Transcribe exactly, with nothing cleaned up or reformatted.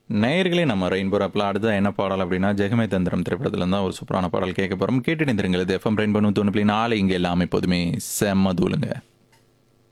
நேயர்களே நம்ம ரெயின்போ ஆப்ல அடுத்த என்ன பாடல் அப்படின்னா ஜெகமே தந்திரம் திரைப்படத்துல இருந்தா ஒரு சூப்பரான பாடல் கேட்க போறோம். கேட்டு நிந்திருங்கள். இது எஃப்எம் ரெயின்போ நூத்தி ஒன்று புள்ளி நாலு இங்க எல்லாமே எப்போதுமே செம்ம தூளுங்க.